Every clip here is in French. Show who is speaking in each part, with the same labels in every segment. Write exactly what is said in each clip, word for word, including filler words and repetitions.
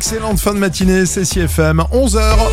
Speaker 1: Excellente fin de matinée, c'est C F M, onze heures.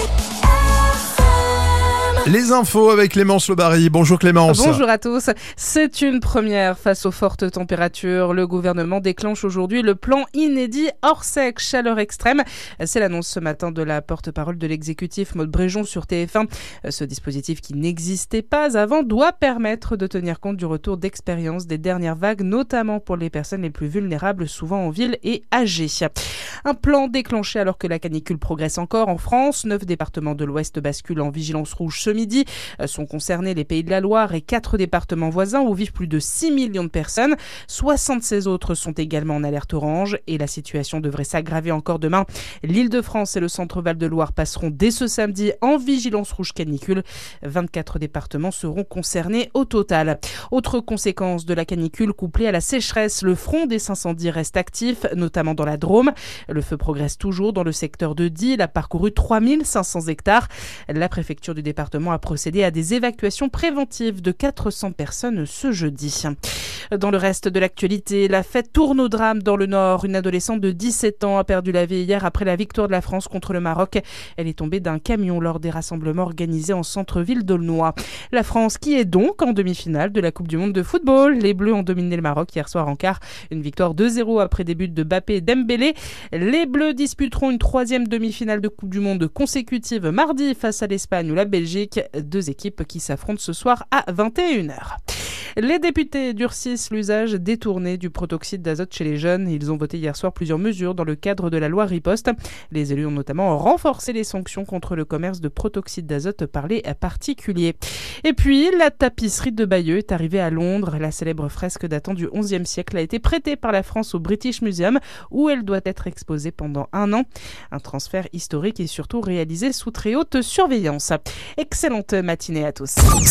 Speaker 1: Les infos avec Clémence Lebary. Bonjour Clémence.
Speaker 2: Bonjour à tous. C'est une première face aux fortes températures. Le gouvernement déclenche aujourd'hui le plan inédit hors sec chaleur extrême. C'est l'annonce ce matin de la porte-parole de l'exécutif Maude Bréjon sur T F un. Ce dispositif qui n'existait pas avant doit permettre de tenir compte du retour d'expérience des dernières vagues, notamment pour les personnes les plus vulnérables, souvent en ville et âgées. Un plan déclenché alors que la canicule progresse encore en France. Neuf départements de l'Ouest basculent en vigilance rouge ce midi. Sont concernés les Pays de la Loire et quatre départements voisins où vivent plus de six millions de personnes. soixante-seize autres sont également en alerte orange et la situation devrait s'aggraver encore demain. L'Île-de-France et le centre Val-de-Loire passeront dès ce samedi en vigilance rouge canicule. vingt-quatre départements seront concernés au total. Autre conséquence de la canicule couplée à la sécheresse, le front des incendies reste actif, notamment dans la Drôme. Le feu progresse toujours dans le secteur de Die. Il a parcouru trois mille cinq cents hectares. La préfecture du département a procédé à des évacuations préventives de quatre cents personnes ce jeudi. Dans le reste de l'actualité, la fête tourne au drame dans le Nord. Une adolescente de dix-sept ans a perdu la vie hier après la victoire de la France contre le Maroc. Elle est tombée d'un camion lors des rassemblements organisés en centre-ville d'Aulnois. La France qui est donc en demi-finale de la Coupe du Monde de football. Les Bleus ont dominé le Maroc hier soir en quart. Une victoire deux zéro après des buts de Mbappé et Dembélé. Les Bleus disputeront une troisième demi-finale de Coupe du Monde consécutive mardi face à l'Espagne ou la Belgique. Deux équipes qui s'affrontent ce soir à vingt et une heures. Les députés durcissent l'usage détourné du protoxyde d'azote chez les jeunes. Ils ont voté hier soir plusieurs mesures dans le cadre de la loi Riposte. Les élus ont notamment renforcé les sanctions contre le commerce de protoxyde d'azote par les particuliers. Et puis, la tapisserie de Bayeux est arrivée à Londres. La célèbre fresque datant du onzième siècle a été prêtée par la France au British Museum, où elle doit être exposée pendant un an. Un transfert historique et surtout réalisé sous très haute surveillance. Excellente matinée à tous.